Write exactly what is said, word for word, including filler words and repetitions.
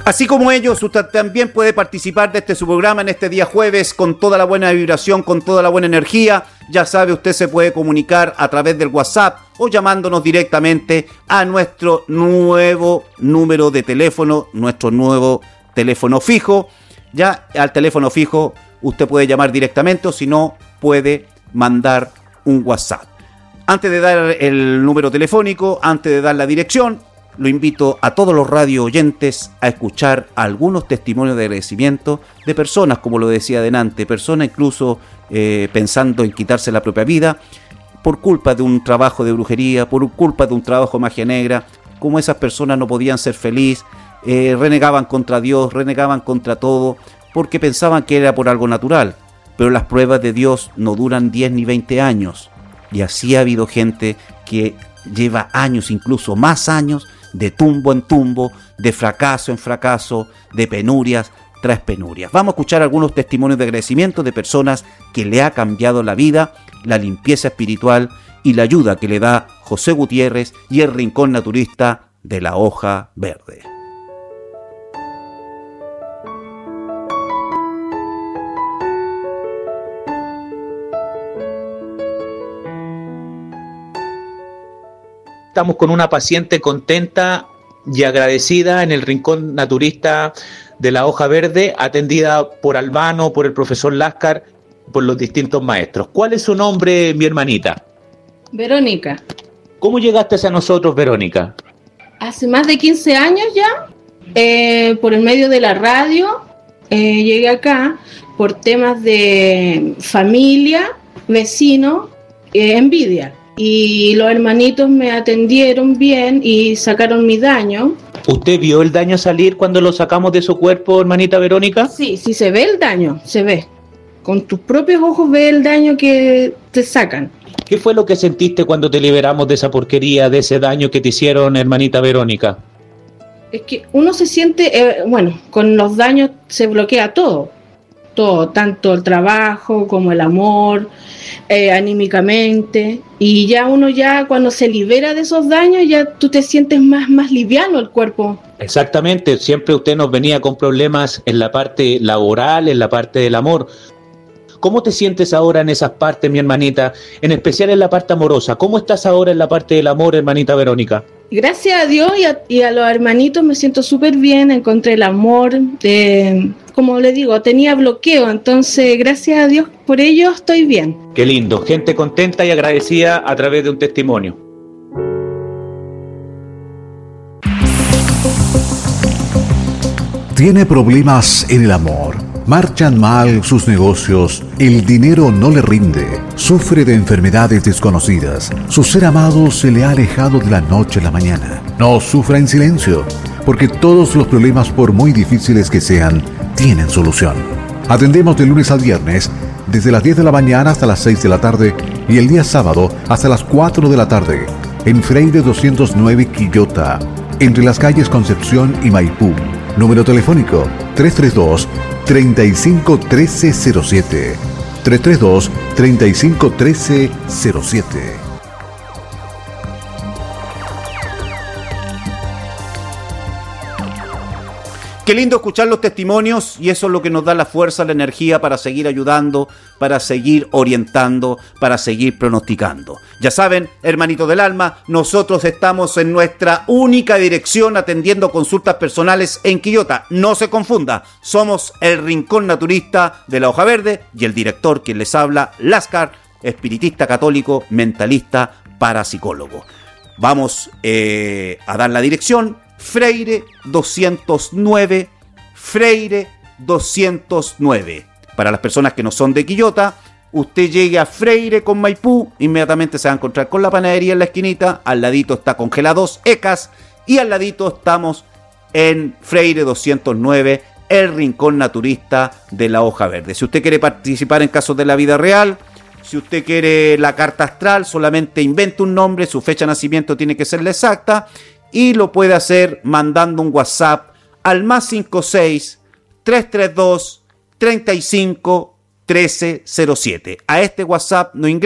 Así como ellos, usted también puede participar de este su programa en este día jueves con toda la buena vibración, con toda la buena energía. Ya sabe, usted se puede comunicar a través del WhatsApp o llamándonos directamente a nuestro nuevo número de teléfono, nuestro nuevo teléfono fijo. Ya al teléfono fijo usted puede llamar directamente o si no puede mandar un WhatsApp. Antes de dar el número telefónico, antes de dar la dirección, lo invito a todos los radio oyentes a escuchar algunos testimonios de agradecimiento de personas, como lo decía adelante, personas incluso eh, pensando en quitarse la propia vida por culpa de un trabajo de brujería, por culpa de un trabajo de magia negra. Como esas personas no podían ser felices, eh, renegaban contra Dios, renegaban contra todo, porque pensaban que era por algo natural. Pero las pruebas de Dios no duran diez ni veinte años. Y así ha habido gente que lleva años, incluso más años, de tumbo en tumbo, de fracaso en fracaso, de penurias tras penurias. Vamos a escuchar algunos testimonios de agradecimiento de personas que le ha cambiado la vida, la limpieza espiritual y la ayuda que le da José Gutiérrez y el Rincón Naturista de la Hoja Verde. Estamos con una paciente contenta y agradecida en el Rincón Naturista de la Hoja Verde, atendida por Albano, por el profesor Láscar, por los distintos maestros. ¿Cuál es su nombre, mi hermanita? Verónica. ¿Cómo llegaste a nosotros, Verónica? Hace más de quince años ya, eh, por el medio de la radio, eh, llegué acá por temas de familia, vecino, eh, envidia. Y los hermanitos me atendieron bien y sacaron mi daño. ¿Usted vio el daño salir cuando lo sacamos de su cuerpo, hermanita Verónica? Sí, sí se ve el daño, se ve. Con tus propios ojos ves el daño que te sacan. ¿Qué fue lo que sentiste cuando te liberamos de esa porquería, de ese daño que te hicieron, hermanita Verónica? Es que uno se siente, eh, bueno, con los daños se bloquea todo. Todo, tanto el trabajo como el amor, eh, anímicamente, y ya uno ya cuando se libera de esos daños ya tú te sientes más, más liviano el cuerpo. Exactamente, siempre usted nos venía con problemas en la parte laboral, en la parte del amor. ¿Cómo te sientes ahora en esas partes, mi hermanita? En especial en la parte amorosa. ¿Cómo estás ahora en la parte del amor, hermanita Verónica? Gracias a Dios y a, y a los hermanitos me siento súper bien, encontré el amor, eh, como le digo, tenía bloqueo, entonces gracias a Dios por ello estoy bien. Qué lindo, gente contenta y agradecida a través de un testimonio. ¿Tiene problemas en el amor? Marchan mal sus negocios, el dinero no le rinde, sufre de enfermedades desconocidas, su ser amado se le ha alejado de la noche a la mañana. No sufra en silencio, porque todos los problemas, por muy difíciles que sean, tienen solución. Atendemos de lunes a viernes, desde las diez de la mañana hasta las seis de la tarde y el día sábado hasta las cuatro de la tarde, en Freire doscientos nueve Quillota, entre las calles Concepción y Maipú. Número telefónico tres tres dos, tres cinco uno tres cero siete. tres tres dos, tres cinco uno tres cero siete. Qué lindo escuchar los testimonios y eso es lo que nos da la fuerza, la energía para seguir ayudando, para seguir orientando, para seguir pronosticando. Ya saben, hermanitos del alma, nosotros estamos en nuestra única dirección atendiendo consultas personales en Quillota. No se confunda, somos el Rincón Naturista de la Hoja Verde y el director quien les habla, Láscar, espiritista católico, mentalista, parapsicólogo. Vamos eh, a dar la dirección. Freire doscientos nueve, Freire doscientos nueve. Para las personas que no son de Quillota, usted llegue a Freire con Maipú, inmediatamente se va a encontrar con la panadería en la esquinita, al ladito está Congelados Ecas y al ladito estamos en Freire doscientos nueve, el Rincón Naturista de la Hoja Verde. Si usted quiere participar en casos de la vida real, si usted quiere la carta astral, solamente invente un nombre, su fecha de nacimiento tiene que ser la exacta. Y lo puede hacer mandando un WhatsApp al más cinco seis, tres tres dos, tres cinco, uno tres cero siete. A este WhatsApp no ingresa.